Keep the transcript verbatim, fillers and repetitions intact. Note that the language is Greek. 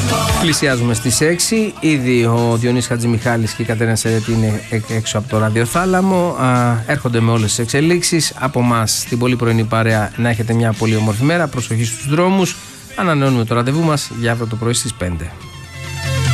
Πλησιάζουμε στις έξι. Ήδη ο Διονύσης Χατζημιχάλης και η Κατερίνα Σερέτη είναι έξω από το ραδιοθάλαμο. Α, έρχονται με όλες τις εξελίξεις. Από μας την πολύ πρωινή παρέα να έχετε μια πολύ όμορφη μέρα. Προσοχή στους δρόμους. Ανανεώνουμε το ραντεβού μας για αύριο το πρωί στις πέντε.